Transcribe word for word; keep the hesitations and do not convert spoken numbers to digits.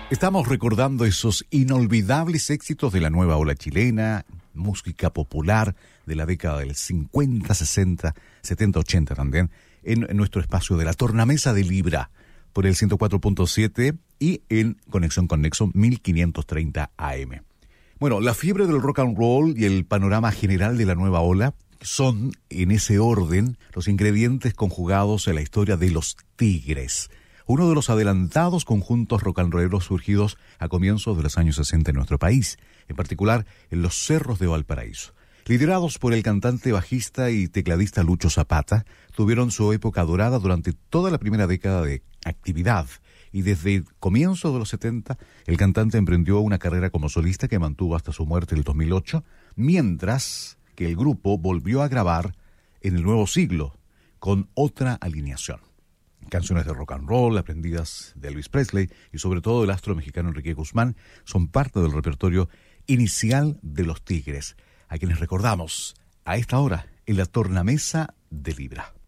Estamos recordando esos inolvidables éxitos de la nueva ola chilena, música popular de la década del cincuenta, sesenta, setenta, ochenta también, en, en nuestro espacio de la Tornamesa de Libra, por el ciento cuatro punto siete y en Conexión con Nexo mil quinientos treinta A M. Bueno, la fiebre del rock and roll y el panorama general de la nueva ola son, en ese orden, los ingredientes conjugados en la historia de Los Tigres, uno de los adelantados conjuntos rock and rolleros surgidos a comienzos de los años sesenta en nuestro país, en particular en los cerros de Valparaíso. Liderados por el cantante, bajista y tecladista Lucho Zapata, tuvieron su época dorada durante toda la primera década de actividad, y desde el comienzo de los setenta, el cantante emprendió una carrera como solista que mantuvo hasta su muerte en el dos mil ocho, mientras que el grupo volvió a grabar en el nuevo siglo, con otra alineación. Canciones de rock and roll, aprendidas de Elvis Presley y sobre todo del astro mexicano Enrique Guzmán, son parte del repertorio inicial de Los Tigres, a quienes recordamos a esta hora en la Tornamesa de Libra.